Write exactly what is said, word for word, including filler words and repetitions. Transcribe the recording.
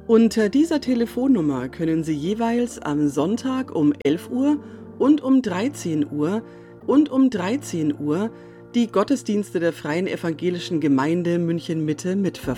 Unter dieser Telefonnummer können Sie jeweils am Sonntag um elf Uhr und um dreizehn Uhr und um dreizehn Uhr die Gottesdienste der Freien Evangelischen Gemeinde München Mitte mitverfolgen.